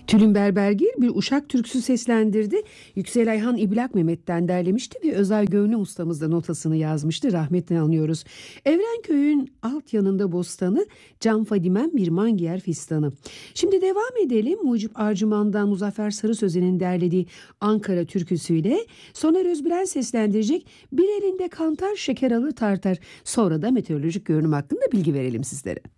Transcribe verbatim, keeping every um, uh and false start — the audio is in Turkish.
Tülin Berbergil bir Uşak türküsü seslendirdi. Yüksel Ayhan İblak Mehmet'ten derlemişti ve Özay Gönlü ustamız da notasını yazmıştı. Rahmetle anıyoruz. Evrenköy'ün alt yanında bostanı, Can Fadimen bir mangiyer fistanı. Şimdi devam edelim. Mucip Arcıman'dan Muzaffer Sarı Sözen'in derlediği Ankara türküsüyle. Soner Özbilen seslendirecek Bir elinde kantar şeker alır tartar. Sonra da meteorolojik görünüm hakkında bilgi verelim sizlere.